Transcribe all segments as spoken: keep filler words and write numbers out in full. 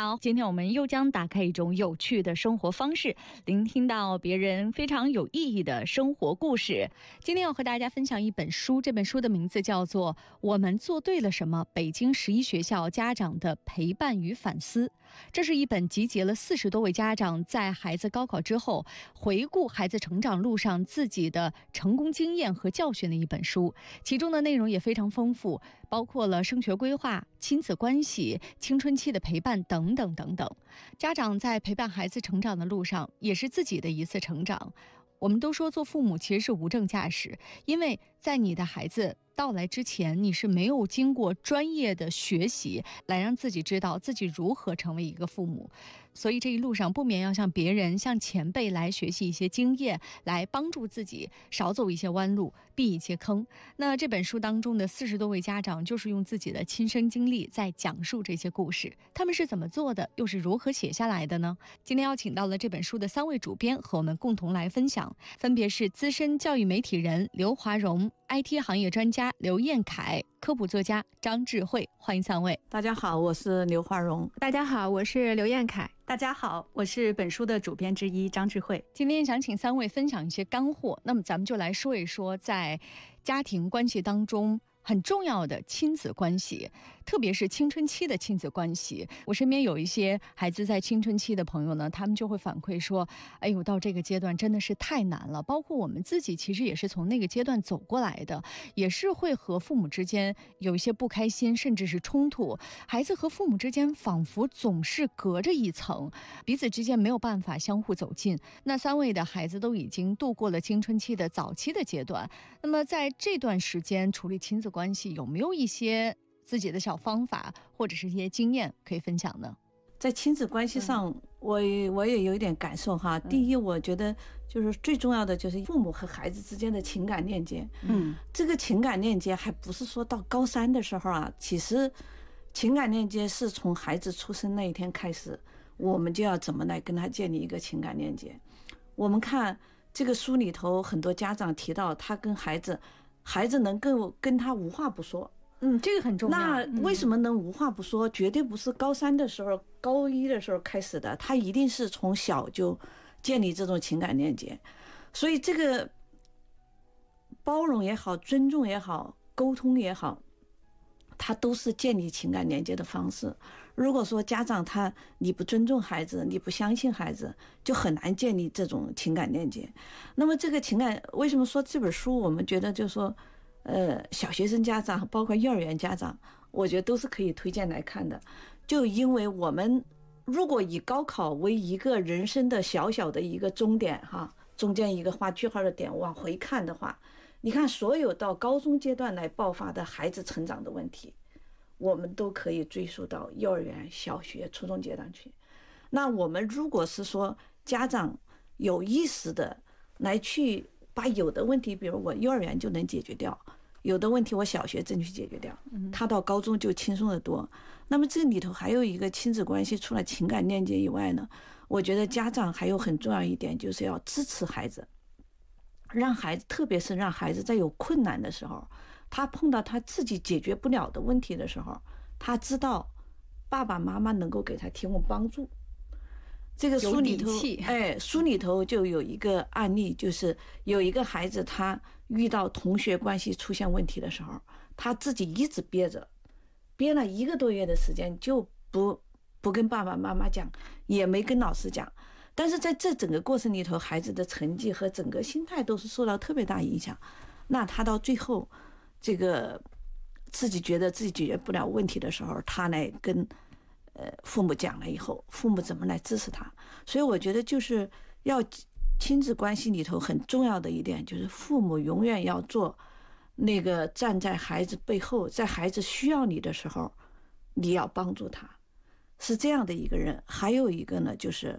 好，今天我们又将打开一种有趣的生活方式，聆听到别人非常有意义的生活故事。今天要和大家分享一本书，这本书的名字叫做《我们做对了什么：北京十一学校家长的陪伴与反思》。这是一本集结了四十多位家长在孩子高考之后回顾孩子成长路上自己的成功经验和教训的一本书，其中的内容也非常丰富，包括了升学规划、亲子关系、青春期的陪伴等等等等。家长在陪伴孩子成长的路上，也是自己的一次成长。我们都说做父母其实是无证驾驶，因为在你的孩子到来之前，你是没有经过专业的学习来让自己知道自己如何成为一个父母，所以这一路上不免要向别人、向前辈来学习一些经验，来帮助自己少走一些弯路，避一些坑。那这本书当中的四十多位家长，就是用自己的亲身经历在讲述这些故事。他们是怎么做的，又是如何写下来的呢？今天邀请到了这本书的三位主编和我们共同来分享，分别是资深教育媒体人刘华荣、I T 行业专家刘彦凯、科普作家张智慧。欢迎三位。 大家好，我是刘华荣。 大家好，我是刘彦凯。 大家好，我是本书的主编之一张智慧。 今天想请三位分享一些干货，那么咱们就来说一说在家庭关系当中很重要的亲子关系，特别是青春期的亲子关系。我身边有一些孩子在青春期的朋友呢，他们就会反馈说，哎呦，到这个阶段真的是太难了。包括我们自己其实也是从那个阶段走过来的，也是会和父母之间有一些不开心，甚至是冲突。孩子和父母之间仿佛总是隔着一层，彼此之间没有办法相互走近。那三位的孩子都已经度过了青春期的早期的阶段，那么在这段时间处理亲子关系有没有一些自己的小方法或者是一些经验可以分享呢？ 在亲子关系上、嗯、我我也有一点感受哈。第一，我觉得就是最重要的就是父母和孩子之间的情感链接。嗯，这个情感链接还不是说到高三的时候啊，其实情感链接是从孩子出生那一天开始，我们就要怎么来跟他建立一个情感链接。我们看这个书里头很多家长提到，他跟孩子孩子能够跟他无话不说。 嗯，这个很重要。 那为什么能无话不说？嗯、绝对不是高三的时候、高一的时候开始的，他一定是从小就建立这种情感链接。所以这个包容也好、尊重也好、沟通也好，它都是建立情感连接的方式。如果说家长他你不尊重孩子，你不相信孩子，就很难建立这种情感链接。那么这个情感，为什么说这本书我们觉得就是说呃，小学生家长包括幼儿园家长，我觉得都是可以推荐来看的。就因为我们如果以高考为一个人生的小小的一个终点哈，中间一个画句号的点往回看的话，你看所有到高中阶段来爆发的孩子成长的问题，我们都可以追溯到幼儿园、小学、初中阶段去。那我们如果是说家长有意识的来去把有的问题，比如我幼儿园就能解决掉，有的问题我小学争取解决掉，他到高中就轻松得多。那么这里头还有一个亲子关系，除了情感链接以外呢，我觉得家长还有很重要一点，就是要支持孩子，让孩子，特别是让孩子在有困难的时候，他碰到他自己解决不了的问题的时候，他知道爸爸妈妈能够给他提供帮助。这个书里头，哎，书里头就有一个案例，就是有一个孩子，他遇到同学关系出现问题的时候，他自己一直憋着，憋了一个多月的时间，就不不跟爸爸妈妈讲，也没跟老师讲。但是在这整个过程里头，孩子的成绩和整个心态都是受到特别大影响。那他到最后，这个自己觉得自己解决不了问题的时候，他来跟呃，父母讲了以后，父母怎么来支持他？所以我觉得就是要亲子关系里头很重要的一点，就是父母永远要做那个站在孩子背后，在孩子需要你的时候，你要帮助他，是这样的一个人。还有一个呢，就是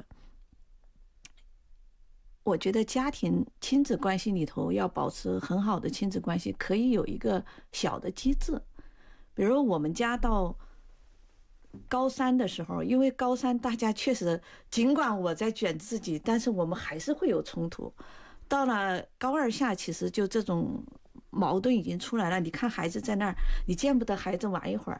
我觉得家庭亲子关系里头要保持很好的亲子关系，可以有一个小的机制，比如我们家到高三的时候，因为高三大家确实，尽管我在卷自己，但是我们还是会有冲突。到了高二下，其实就这种矛盾已经出来了。你看孩子在那儿，你见不得孩子玩一会儿，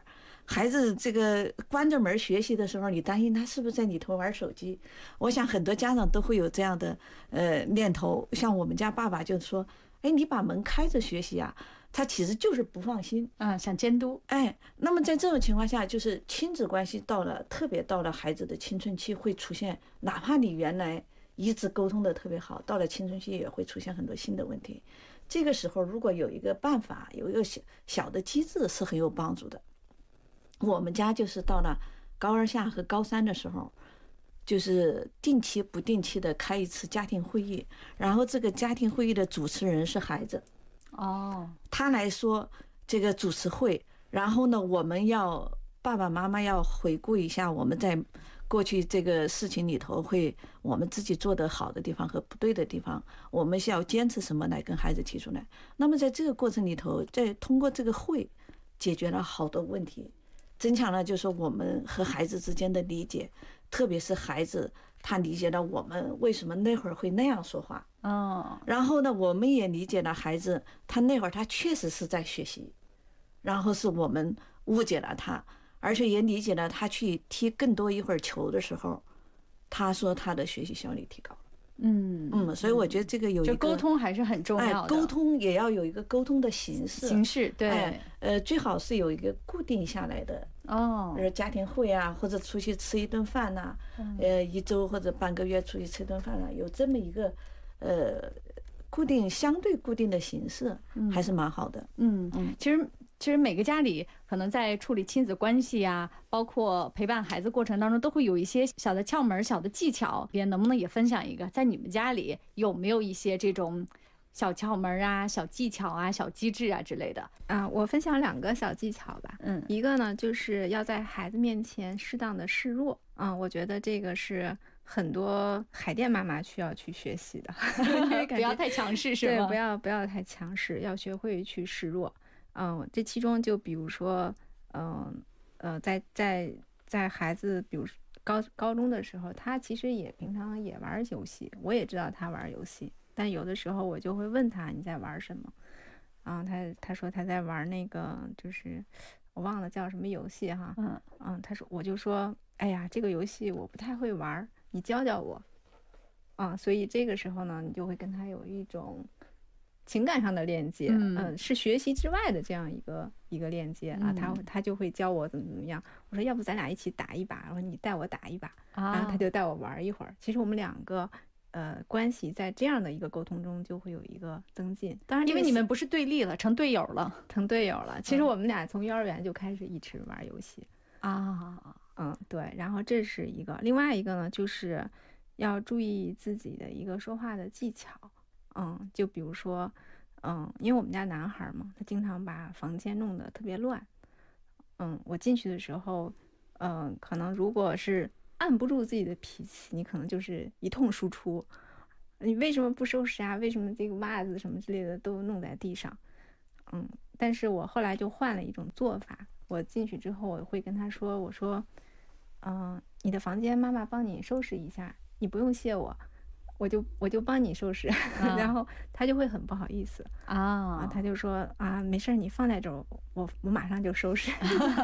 孩子这个关着门学习的时候，你担心他是不是在里头玩手机？我想很多家长都会有这样的呃念头。像我们家爸爸就说：“哎，你把门开着学习啊。”他其实就是不放心， 嗯，想监督。 哎，那么在这种情况下，就是亲子关系到了，特别到了孩子的青春期会出现，哪怕你原来一直沟通的特别好，到了青春期也会出现很多新的问题。这个时候，如果有一个办法，有一个小小的机制是很有帮助的。我们家就是到了高二下和高三的时候，就是定期不定期的开一次家庭会议，然后这个家庭会议的主持人是孩子， 哦， 他来说这个主持会，然后呢，我们要爸爸妈妈要回顾一下我们在过去这个事情里头会我们自己做得好的地方和不对的地方，我们需要坚持什么来跟孩子提出来。那么在这个过程里头，在通过这个会解决了好多问题，增强了就是我们和孩子之间的理解，特别是孩子他理解了我们为什么那会儿会那样说话。 哦， 然后呢，我们也理解了孩子他那会儿他确实是在学习，然后是我们误解了他，而且也理解了他去踢更多一会儿球的时候，他说他的学习效率提高。 嗯嗯，所以我觉得这个有一个就沟通还是很重要的， 哎，沟通也要有一个沟通的形式， 形式对， 哎，呃，最好是有一个固定下来的哦， 呃，家庭会啊，或者出去吃一顿饭呐、 嗯呃，一周或者半个月出去吃一顿饭啊，有这么一个呃固定相对固定的形式，还是蛮好的。 嗯嗯， 其实其实每个家里可能在处理亲子关系啊，包括陪伴孩子过程当中，都会有一些小的窍门、小的技巧。别人能不能也分享一个，在你们家里有没有一些这种小窍门啊、小技巧啊、小机智啊之类的？ 啊，我分享两个小技巧吧。 嗯， 一个呢，就是要在孩子面前适当的示弱。嗯，我觉得这个是很多海淀妈妈需要去学习的， 不要太强势，是对， 吗？ 不要不要太强势，要学会去示弱。嗯，这其中就比如说，嗯呃，在在在孩子，比如高高中的时候，他其实也平常也玩游戏，我也知道他玩游戏，但有的时候我就会问他你在玩什么，啊，他他说他在玩那个就是我忘了叫什么游戏哈， 嗯嗯，他说我就说，哎呀，这个游戏我不太会玩，你教教我，啊，所以这个时候呢，你就会跟他有一种情感上的链接， 嗯嗯，是学习之外的这样一个一个链接啊，他嗯他就会教我怎么怎么样。我说要不咱俩一起打一把，然后你带我打一把，然后啊他，就带我玩一会儿。其实我们两个呃关系在这样的一个沟通中就会有一个增进。当然， 因为你们不是对立了，成队友了成队友了。其实我们俩从幼儿园就开始一起玩游戏。 啊。 嗯，对，然后这是一个，另外一个呢，就是要注意自己的一个说话的技巧。嗯，就比如说，嗯，因为我们家男孩嘛，他经常把房间弄得特别乱。嗯，我进去的时候，嗯，可能如果是按不住自己的脾气，你可能就是一通输出。你为什么不收拾啊？为什么这个袜子什么之类的都弄在地上？嗯，但是我后来就换了一种做法。我进去之后，我会跟他说：“我说，嗯、你的房间妈妈帮你收拾一下，你不用谢我，我就我就帮你收拾。然后他就会很不好意思啊， 啊， 他就说：“啊，没事儿，你放在这儿，我我马上就收拾。”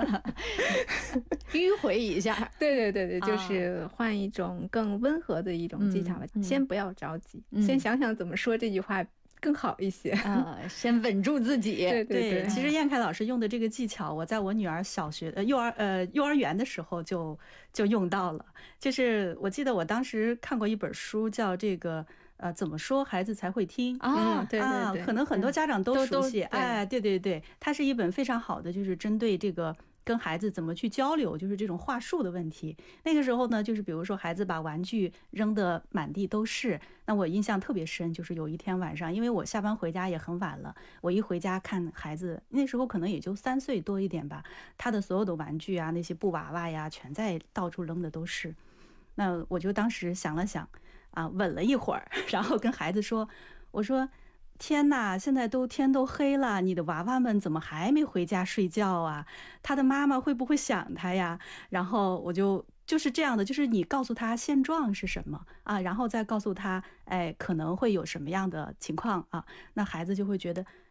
迂回一下， 对对对对，就啊是换一种更温和的一种技巧吧。 嗯嗯先不要着急， 嗯先想想怎么说这句话更好一些。 啊，先稳住自己。 对对， 其实燕凯老师用的这个技巧，我在我女儿小学呃幼儿呃幼儿园的时候就就用到了。就是我记得我当时看过一本书，叫这个呃怎么说孩子才会听啊嗯，对啊， 对对， 可能很多家长都都都熟悉。 对哎，对对对，它是一本非常好的，就是针对这个跟孩子怎么去交流，就是这种话术的问题。那个时候呢，就是比如说孩子把玩具扔得满地都是，那我印象特别深，就是有一天晚上，因为我下班回家也很晚了，我一回家看孩子，那时候可能也就三岁多一点吧，他的所有的玩具啊，那些布娃娃呀，全在到处扔的都是。那我就当时想了想，啊，稳了一会儿，然后跟孩子说，我说，天呐，现在都天都黑了，你的娃娃们怎么还没回家睡觉啊？他的妈妈会不会想他呀？然后我就就是这样的，就是你告诉他现状是什么啊，然后再告诉他，哎，可能会有什么样的情况啊，那孩子就会觉得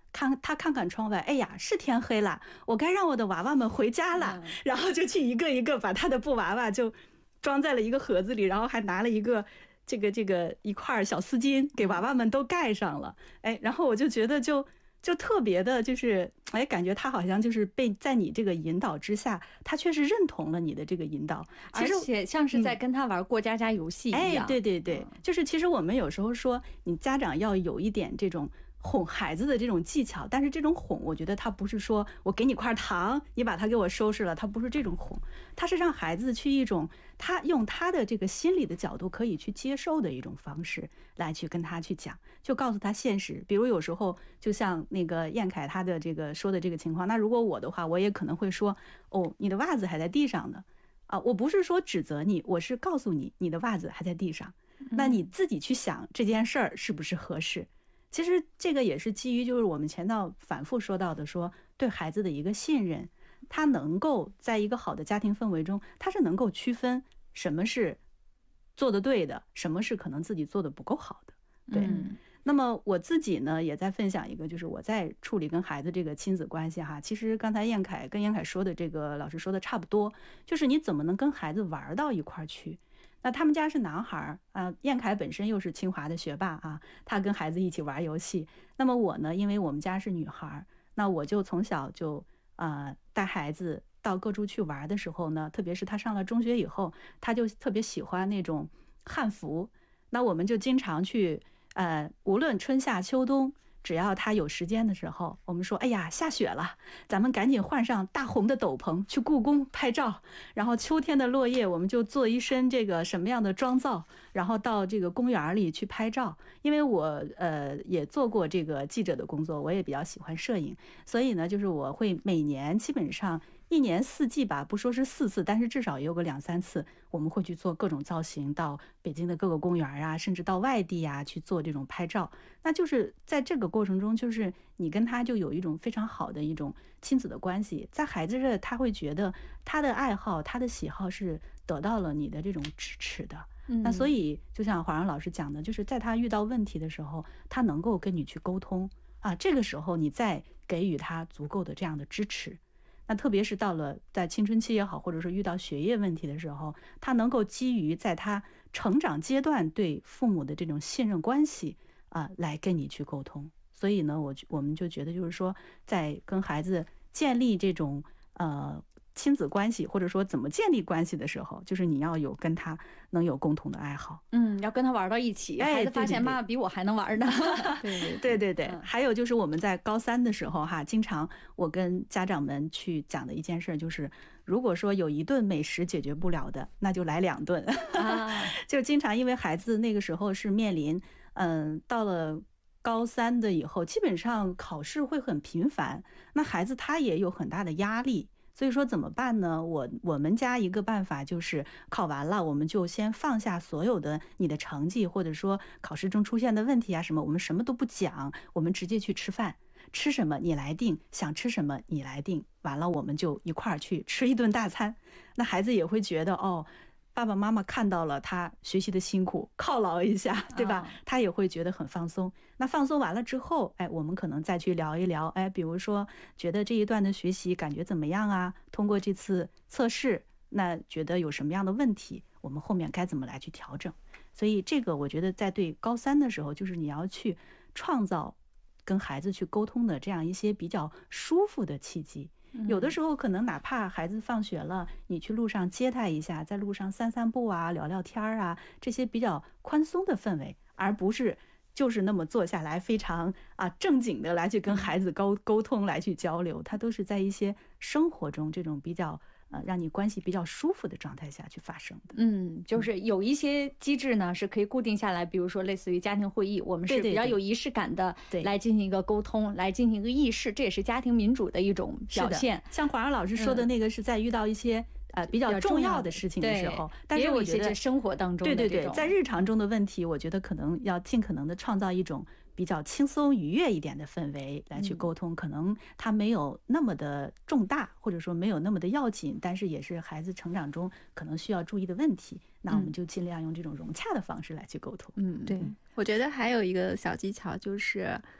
看他看看窗外，哎呀，是天黑了，我该让我的娃娃们回家了，嗯、然后就去一个一个把他的布娃娃就装在了一个盒子里，然后还拿了一个这个这个一块小丝巾给娃娃们都盖上了，哎，然后我就觉得就。就特别的，就是哎，感觉他好像就是被在你这个引导之下，他确实认同了你的这个引导， 而且像是在跟他玩过家家游戏一样。 哎，对对对，就是其实我们有时候说，你家长要有一点这种哄孩子的这种技巧，但是这种哄，我觉得他不是说我给你块糖，你把它给我收拾了，他不是这种哄，他是让孩子去一种他用他的这个心理的角度可以去接受的一种方式来去跟他去讲，就告诉他现实。比如有时候就像那个燕凯他的这个说的这个情况，那如果我的话，我也可能会说，哦，你的袜子还在地上呢，啊，我不是说指责你，我是告诉你你的袜子还在地上，那你自己去想这件事儿是不是合适。其实这个也是基于就是我们前头反复说到的，说对孩子的一个信任，他能够在一个好的家庭氛围中，他是能够区分什么是做的对的，什么是可能自己做的不够好的。对， 嗯、 那么我自己呢也在分享一个，就是我在处理跟孩子这个亲子关系哈，其实刚才燕凯跟燕凯说的这个老师说的差不多，就是你怎么能跟孩子玩到一块儿去。那他们家是男孩儿啊，燕凯本身又是清华的学霸啊，他跟孩子一起玩游戏。那么我呢，因为我们家是女孩儿，那我就从小就呃带孩子到各处去玩的时候呢，特别是他上了中学以后，他就特别喜欢那种汉服。那我们就经常去呃，无论春夏秋冬，只要他有时间的时候，我们说，哎呀，下雪了，咱们赶紧换上大红的斗篷去故宫拍照。然后秋天的落叶，我们就做一身这个什么样的妆造，然后到这个公园里去拍照。因为我呃也做过这个记者的工作，我也比较喜欢摄影，所以呢，就是我会每年基本上一年四季吧，不说是四次，但是至少也有个两三次，我们会去做各种造型，到北京的各个公园啊，甚至到外地啊去做这种拍照。那就是在这个过程中，就是你跟他就有一种非常好的一种亲子的关系，在孩子这他会觉得他的爱好、他的喜好是得到了你的这种支持的。那所以就像华阳老师讲的，就是在他遇到问题的时候，他能够跟你去沟通啊，这个时候你再给予他足够的这样的支持。那特别是到了在青春期也好，或者说遇到学业问题的时候，他能够基于在他成长阶段对父母的这种信任关系啊，来跟你去沟通。所以呢，我我们就觉得就是说，在跟孩子建立这种呃亲子关系，或者说怎么建立关系的时候，就是你要有跟他能有共同的爱好， 嗯，要跟他玩到一起， 哎、 孩子发现妈妈比我还能玩呢。 对对对对对、嗯。还有就是我们在高三的时候哈，经常我跟家长们去讲的一件事就是，如果说有一顿美食解决不了的，那就来两顿。啊、就经常因为孩子那个时候是面临，嗯，到了高三的以后，基本上考试会很频繁，那孩子他也有很大的压力。所以说怎么办呢？我我们家一个办法就是考完了，我们就先放下所有的你的成绩，或者说考试中出现的问题啊什么，我们什么都不讲，我们直接去吃饭，吃什么你来定，想吃什么你来定，完了我们就一块儿去吃一顿大餐。那孩子也会觉得哦，爸爸妈妈看到了他学习的辛苦，犒劳一下，对吧？他也会觉得很放松。那放松完了之后，哎，我们可能再去聊一聊，哎，比如说觉得这一段的学习感觉怎么样啊？通过这次测试，那觉得有什么样的问题，我们后面该怎么来去调整？所以这个我觉得在对高三的时候，就是你要去创造跟孩子去沟通的这样一些比较舒服的契机。有的时候可能哪怕孩子放学了，你去路上接他一下，在路上散散步啊，聊聊天啊，这些比较宽松的氛围，而不是就是那么坐下来非常啊正经的来去跟孩子沟沟通来去交流，它都是在一些生活中这种比较呃让你关系比较舒服的状态下去发生的。 嗯，就是有一些机制呢是可以固定下来，比如说类似于家庭会议，我们是比较有仪式感的来进行一个沟通，来进行一个议事，这也是家庭民主的一种表现。 像华阳老师说的那个是在遇到一些、嗯呃，比较重要的事情的时候，但是我觉得生活当中的对对对，在日常中的问题，我觉得可能要尽可能的创造一种比较轻松愉悦一点的氛围来去沟通，嗯、可能它没有那么的重大，或者说没有那么的要紧，但是也是孩子成长中可能需要注意的问题，那我们就尽量用这种融洽的方式来去沟通。 嗯，对，我觉得还有一个小技巧就是，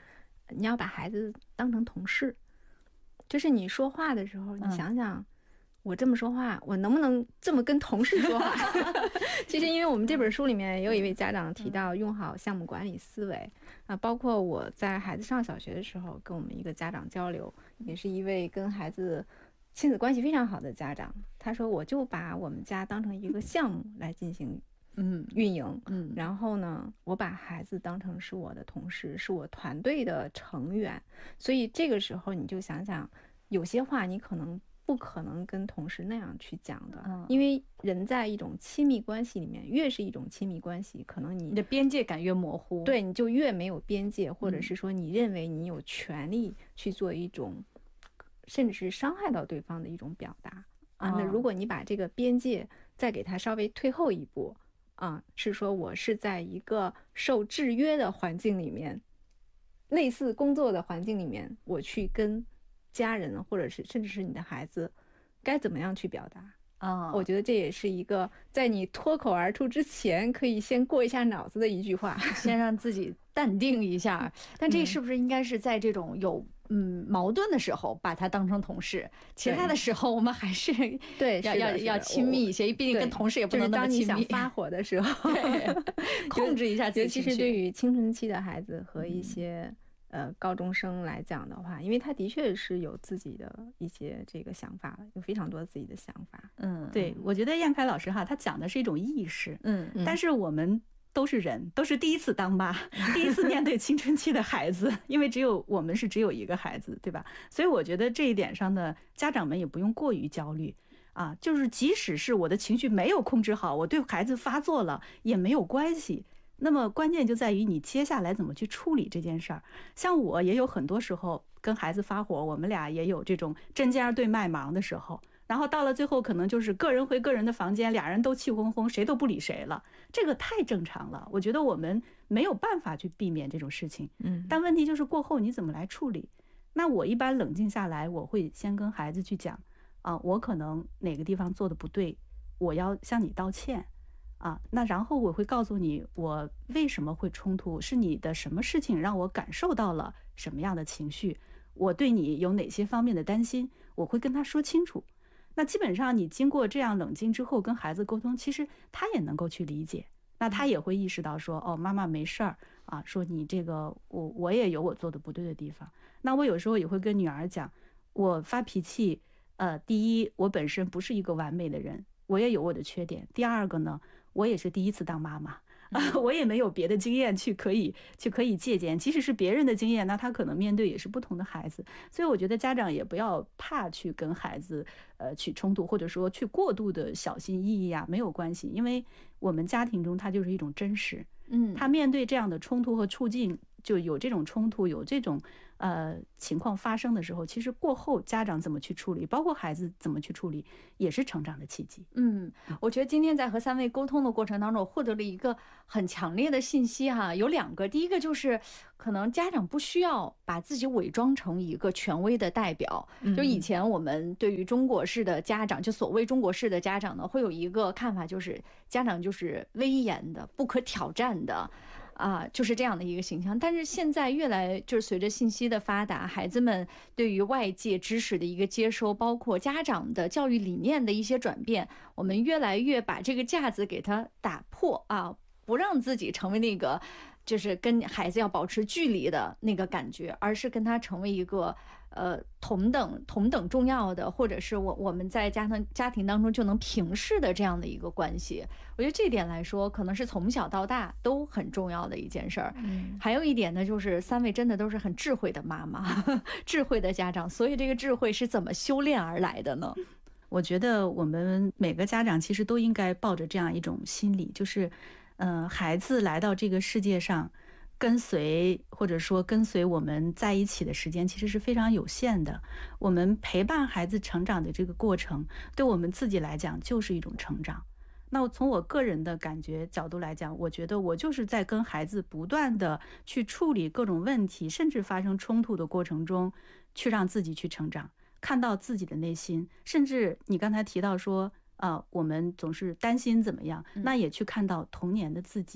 你要把孩子当成同事，就是你说话的时候，你想想，我这么说话，我能不能这么跟同事说话？其实，因为我们这本书里面也有一位家长提到用好项目管理思维啊，包括我在孩子上小学的时候，跟我们一个家长交流，也是一位跟孩子亲子关系非常好的家长，他说我就把我们家当成一个项目来进行嗯运营，嗯，然后呢，我把孩子当成是我的同事，是我团队的成员，所以这个时候你就想想，有些话你可能不可能跟同事那样去讲的，嗯，因为人在一种亲密关系里面，越是一种亲密关系，可能你你的边界感越模糊， 对，你就越没有边界，或者是说你认为你有权利去做一种甚至是伤害到对方的一种表达啊。那如果你把这个边界再给他稍微退后一步啊，是说我是在一个受制约的环境里面，类似工作的环境里面，我去跟家人或者是甚至是你的孩子该怎么样去表达啊？我觉得这也是一个在你脱口而出之前可以先过一下脑子的一句话， 先让自己淡定一下。但这是不是应该是在这种有嗯矛盾的时候把他当成同事，其他的时候我们还是对要要要亲密一些，毕竟跟同事也不能那么亲密。 就是当你想发火的时候， 控制一下自己情绪。 尤其是对于青春期的孩子和一些、嗯。呃，高中生来讲的话，因为他的确是有自己的一些这个想法，有非常多自己的想法。 嗯，对，我觉得燕开老师哈，他讲的是一种意识。 嗯， 但是我们都是人，都是第一次当妈，第一次面对青春期的孩子，因为只有我们是只有一个孩子，对吧？所以我觉得这一点上呢，家长们也不用过于焦虑啊，就是即使是我的情绪没有控制好，我对孩子发作了也没有关系。那么关键就在于你接下来怎么去处理这件事儿。像我也有很多时候跟孩子发火，我们俩也有这种针尖对麦芒的时候，然后到了最后可能就是个人回个人的房间，俩人都气哄哄，谁都不理谁了，这个太正常了。我觉得我们没有办法去避免这种事情，嗯，但问题就是过后你怎么来处理。那我一般冷静下来，我会先跟孩子去讲啊，我可能哪个地方做的不对，我要向你道歉啊，那然后我会告诉你我为什么会冲突，是你的什么事情让我感受到了什么样的情绪，我对你有哪些方面的担心，我会跟他说清楚。那基本上你经过这样冷静之后跟孩子沟通，其实他也能够去理解，那他也会意识到说，哦，妈妈没事儿啊，说你这个我我也有我做的不对的地方。那我有时候也会跟女儿讲，我发脾气，呃，第一，我本身不是一个完美的人，我也有我的缺点。第二个呢，我也是第一次当妈妈啊，我也没有别的经验去可以去可以借鉴。即使是别人的经验，那他可能面对也是不同的孩子。所以我觉得家长也不要怕去跟孩子呃去冲突，或者说去过度的小心翼翼啊，没有关系，因为我们家庭中它就是一种真实。嗯，他面对这样的冲突和处境，就有这种冲突，有这种呃情况发生的时候，其实过后家长怎么去处理，包括孩子怎么去处理，也是成长的契机。 嗯，我觉得今天在和三位沟通的过程当中，我获得了一个很强烈的信息哈，有两个，第一个就是可能家长不需要把自己伪装成一个权威的代表。就以前我们对于中国式的家长，就所谓中国式的家长呢，会有一个看法，就是家长就是威严的、不可挑战的。啊，就是这样的一个形象。但是现在越来就是随着信息的发达，孩子们对于外界知识的一个接收，包括家长的教育理念的一些转变，我们越来越把这个架子给它打破啊，不让自己成为那个就是跟孩子要保持距离的那个感觉，而是跟他成为一个呃同等同等重要的，或者是我我们在家庭家庭当中就能平视的这样的一个关系。我觉得这点来说，可能是从小到大都很重要的一件事儿。嗯，还有一点呢，就是三位真的都是很智慧的妈妈，智慧的家长，所以这个智慧是怎么修炼而来的呢？ 我觉得我们每个家长其实都应该抱着这样一种心理，就是呃，孩子来到这个世界上，跟随或者说跟随我们在一起的时间其实是非常有限的。我们陪伴孩子成长的这个过程，对我们自己来讲就是一种成长。那从我个人的感觉角度来讲，我觉得我就是在跟孩子不断的去处理各种问题，甚至发生冲突的过程中，去让自己去成长，看到自己的内心。甚至你刚才提到说，啊，我们总是担心怎么样，那也去看到童年的自己。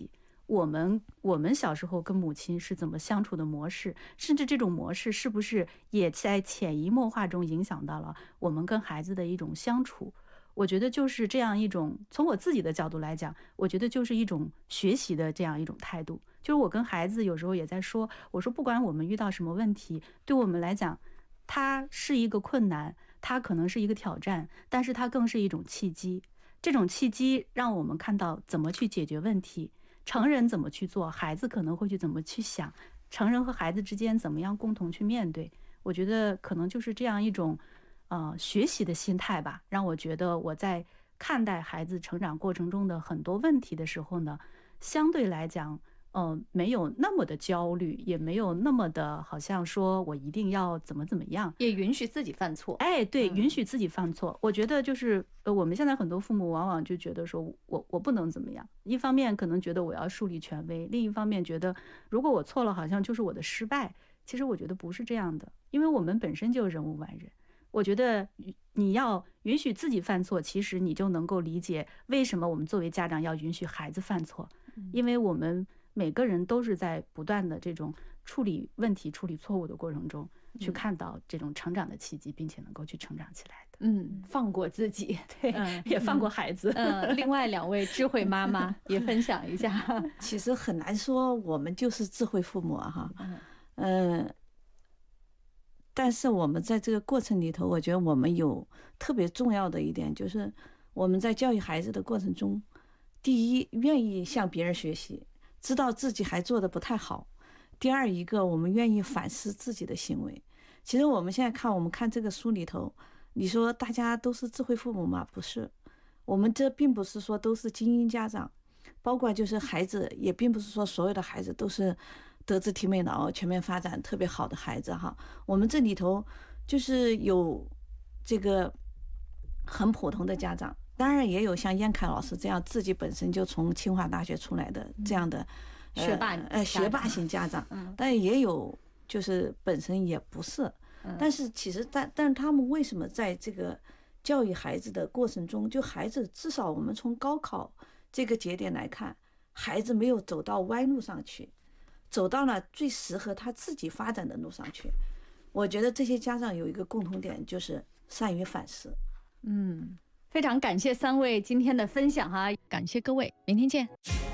我们我们小时候跟母亲是怎么相处的模式，甚至这种模式是不是也在潜移默化中影响到了我们跟孩子的一种相处。我觉得就是这样一种，从我自己的角度来讲，我觉得就是一种学习的这样一种态度。就是我跟孩子有时候也在说，我说不管我们遇到什么问题，对我们来讲它是一个困难，它可能是一个挑战，但是它更是一种契机。这种契机让我们看到怎么去解决问题，成人怎么去做，孩子可能会去怎么去想，成人和孩子之间怎么样共同去面对。我觉得可能就是这样一种呃学习的心态吧，让我觉得我在看待孩子成长过程中的很多问题的时候呢，相对来讲呃，没有那么的焦虑，也没有那么的好像说我一定要怎么怎么样， 也允许自己犯错。 哎，对， 嗯、 允许自己犯错。我觉得就是呃，我们现在很多父母往往就觉得说我我不能怎么样，一方面可能觉得我要树立权威，另一方面觉得如果我错了，好像就是我的失败。其实我觉得不是这样的，因为我们本身就人无完人。我觉得你要允许自己犯错，其实你就能够理解为什么我们作为家长要允许孩子犯错，因为我们每个人都是在不断的这种处理问题、处理错误的过程中，去看到这种成长的契机，并且能够去成长起来的。 嗯，放过自己， 对， 嗯、 也放过孩子。 嗯，另外两位智慧妈妈也分享一下。 其实很难说我们就是智慧父母哈，嗯、呃，但是我们在这个过程里头，我觉得我们有特别重要的一点，就是我们在教育孩子的过程中，第一，愿意向别人学习，知道自己还做得不太好；第二一个，我们愿意反思自己的行为。其实我们现在看，我们看这个书里头，你说大家都是智慧父母吗？不是，我们这并不是说都是精英家长，包括就是孩子，也并不是说所有的孩子都是德智体美脑全面发展特别好的孩子哈。我们这里头就是有这个很普通的家长，当然也有像燕凯老师这样自己本身就从清华大学出来的这样的、 嗯、学霸呃学霸型家长， 嗯， 但也有就是本身也不是， 嗯、 但是其实但但他们为什么在这个教育孩子的过程中，就孩子至少我们从高考这个节点来看，孩子没有走到歪路上去，走到了最适合他自己发展的路上去。我觉得这些家长有一个共同点，就是善于反思。 嗯，非常感谢三位今天的分享哈，感谢各位，明天见。